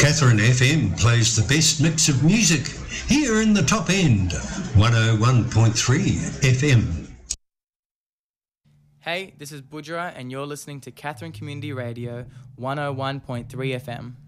Catherine FM plays the best mix of music here in the top end, 101.3 FM. Hey, this is Budra and you're listening to Catherine Community Radio 101.3 FM.